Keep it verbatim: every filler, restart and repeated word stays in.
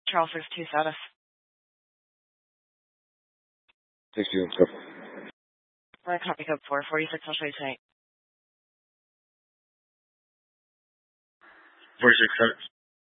Charles six two status. sixty-one stuff. Right, copy code four forty-six, I'll show you tonight. forty-six,